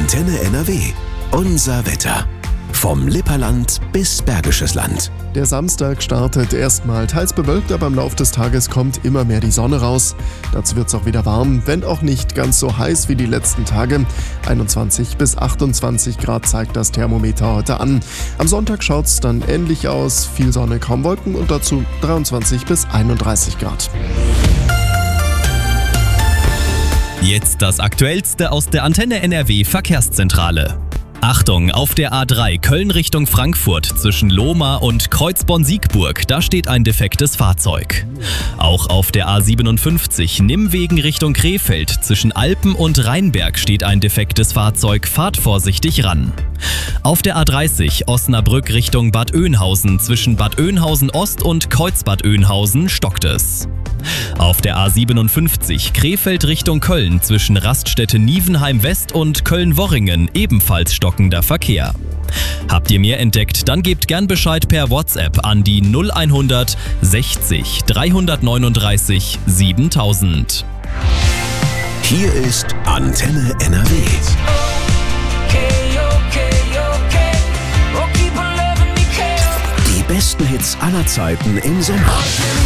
Antenne NRW. Unser Wetter. Vom Lipperland bis Bergisches Land. Der Samstag startet erstmal teils bewölkt, aber im Laufe des Tages kommt immer mehr die Sonne raus. Dazu wird es auch wieder warm, wenn auch nicht ganz so heiß wie die letzten Tage. 21 bis 28 Grad zeigt das Thermometer heute an. Am Sonntag schaut es dann ähnlich aus. Viel Sonne, kaum Wolken und dazu 23 bis 31 Grad. Jetzt das Aktuellste aus der Antenne NRW Verkehrszentrale. Achtung, auf der A3 Köln Richtung Frankfurt zwischen Lohmar und Kreuzborn-Siegburg, da steht ein defektes Fahrzeug. Auch auf der A57 Nimmwegen Richtung Krefeld zwischen Alpen und Rheinberg steht ein defektes Fahrzeug, fahrt vorsichtig ran. Auf der A30 Osnabrück Richtung Bad Oeynhausen zwischen Bad Oeynhausen Ost und Kreuzbad Oeynhausen stockt es. Auf der A57 Krefeld Richtung Köln zwischen Raststätte Nievenheim West und Köln-Worringen ebenfalls stockender Verkehr. Habt ihr mehr entdeckt, dann gebt gern Bescheid per WhatsApp an die 0100 60 339 7000. Hier ist Antenne NRW. Die besten Hits aller Zeiten im Sommer.